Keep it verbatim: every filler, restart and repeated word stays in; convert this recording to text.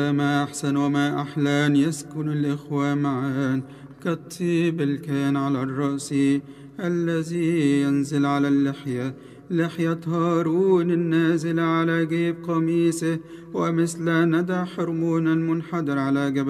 ما أحسن وما أحلى أن يسكن الإخوة معا كالطيب الكان على الرأس الذي ينزل على اللحية، لحية هارون النازل على جيب قميصه، ومثل ندى حرمون المنحدر على جبل